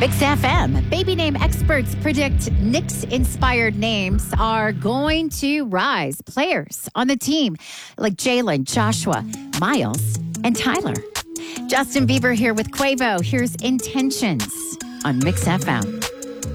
Mix FM. Baby name experts predict Knicks-inspired names are going to rise. Players on the team like Jalen, Joshua, Miles, and Tyler. Justin Bieber here with Quavo. Here's Intentions on Mix FM.